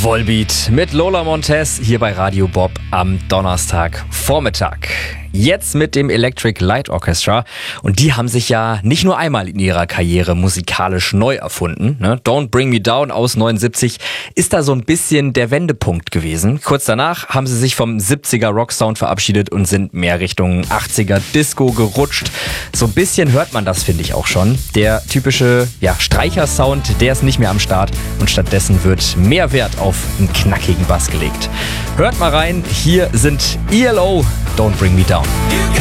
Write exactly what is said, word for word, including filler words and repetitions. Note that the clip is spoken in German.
Volbeat mit Lola Montez hier bei Radio Bob am Donnerstagvormittag. Jetzt mit dem Electric Light Orchestra. Und die haben sich ja nicht nur einmal in ihrer Karriere musikalisch neu erfunden. Ne? Don't Bring Me Down aus neunundsiebzig ist da so ein bisschen der Wendepunkt gewesen. Kurz danach haben sie sich vom siebziger Rocksound verabschiedet und sind mehr Richtung achtziger Disco gerutscht. So ein bisschen hört man das, finde ich auch schon. Der typische ja, Streichersound, der ist nicht mehr am Start und stattdessen wird mehr Wert auf einen knackigen Bass gelegt. Hört mal rein, hier sind E L O, Don't Bring Me Down.